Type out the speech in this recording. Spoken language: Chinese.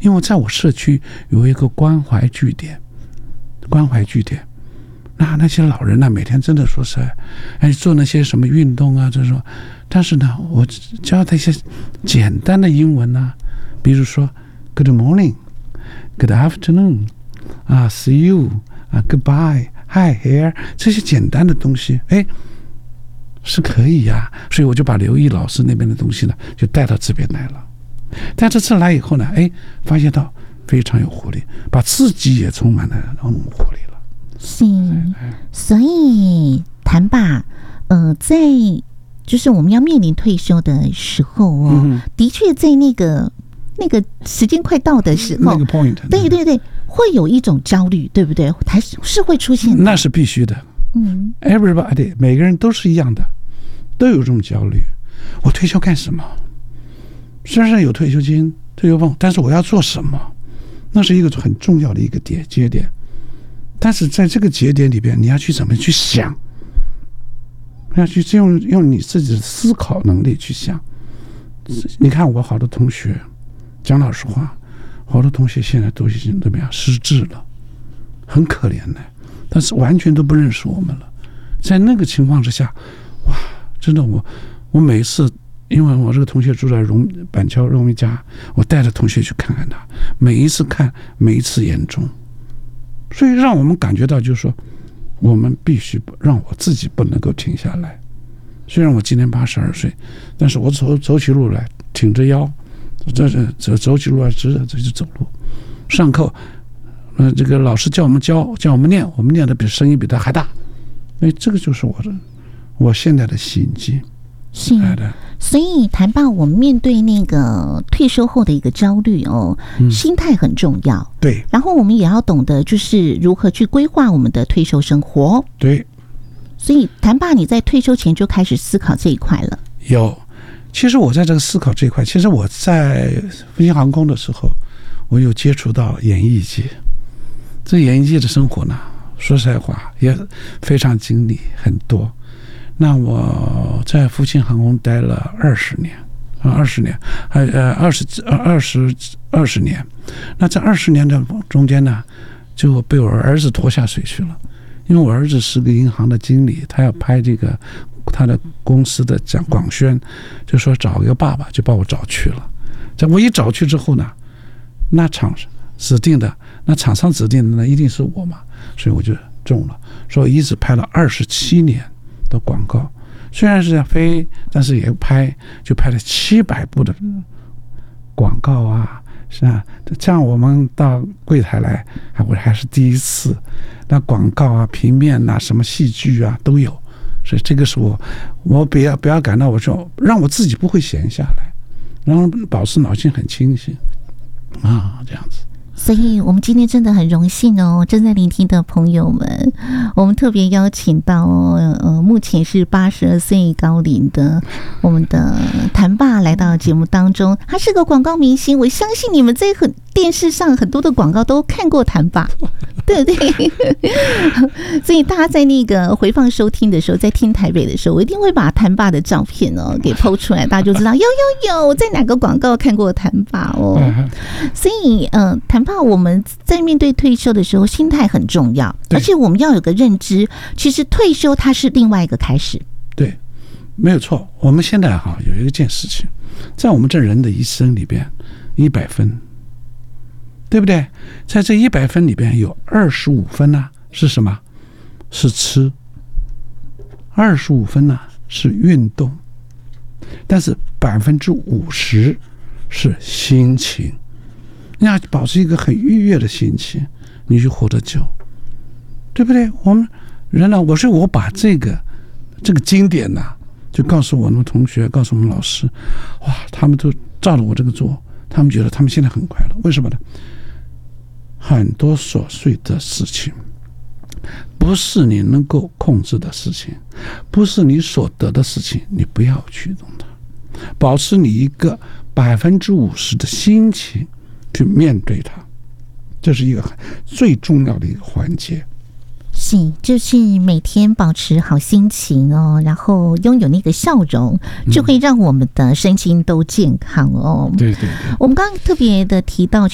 因为在我社区有一个关怀据点，那些老人呢，每天真的说是，做那些什么运动啊，这种，但是呢，我教他一些简单的英文啊，比如说 Good morning, Good afternoon, see you, goodbye, hi here， 这些简单的东西，是可以呀。所以我就把刘毅老师那边的东西呢，就带到这边来了。带到这来以后呢，发现到非常有活力，把自己也充满了那种活力了。 是，所以谭爸，在就是我们要面临退休的时候的确在那个时间快到的时候， 那个 point， 对，会有一种焦虑，对不对？还是会出现的， 那是必须的。everybody 每个人都是一样的，都有这种焦虑。我退休干什么？虽然有退休金、退休俸，但是我要做什么？那是一个很重要的一个节点。但是在这个节点里边，你要去怎么去想？要去用你自己的思考能力去想。你看我好多同学，讲老实话，好多同学现在都已经怎么样失智了，很可怜的，但是完全都不认识我们了。在那个情况之下，哇，真的我每一次，因为我这个同学住在板桥荣民家，我带着同学去看看他，每一次看，每一次言中，所以让我们感觉到就是说，我们必须让我自己不能够停下来。虽然我今年82岁，但是我走起路来挺着腰，走起路来直着就走路。上课，这个老师叫我们念，我们念的声音比他还大。这个就是我现在的心境。 是，所以谭爸，我们面对那个退休后的一个焦虑心态很重要。 对， 然后我们也要懂得就是如何去规划我们的退休生活。 对， 所以谭爸，你在退休前就开始思考这一块了？ 有，其实我在这个思考这一块，其实我在复兴航空的时候，我有接触到演艺界。这演艺界的生活呢，说实在话也非常经历很多。那我在复兴航空待了20年。那在20年的中间呢，就被我儿子拖下水去了。因为我儿子是个银行的经理，他要拍这个他的公司的广宣，就说找一个爸爸，就把我找去了。我一找去之后呢，那厂指定的，那厂商指定的那一定是我嘛，所以我就中了。所以我一直拍了27年的广告，虽然是在飞，但是也就拍了700部的广告啊。是啊，这样我们到柜台来，我还是第一次。那广告啊、平面啊、什么戏剧啊都有，所以这个是我不要感到我说让我自己不会闲下来，然后保持脑筋很清醒这样子。 所以我们今天真的很荣幸正在聆听的朋友们，我们特别邀请到目前是82岁高龄的我们的谭爸来到节目当中。他是个广告明星，我相信你们在电视上很多的广告都看过谭爸，对不对？所以大家在那个回放收听的时候，在听台北的时候，我一定会把谭爸的照片给 po 出来，大家就知道有在哪个广告看过谭爸所以谭爸，我们在面对退休的时候，心态很重要，而且我们要有个认知，其实退休它是另外一个开始。 对，没有错。我们现在有一件事情，在我们这人的一生里边，100分，对不对？在这100分里边有25分呢，是什么？是吃。25分呢是运动，但是50%是心情。你要保持一个很愉悦的心情，你就活得久，对不对？我们人呢，我把这个经典就告诉我们同学，告诉我们老师，哇，他们都照着我这个做，他们觉得他们现在很快乐。为什么呢？很多琐碎的事情，不是你能够控制的事情，不是你所得的事情，你不要去弄它，保持你一个50%的心情去面对它，这是一个最重要的一个环节。 是，就是每天保持好心情然后拥有那个笑容，就会让我们的身心都健康对。 我们刚刚特别的提到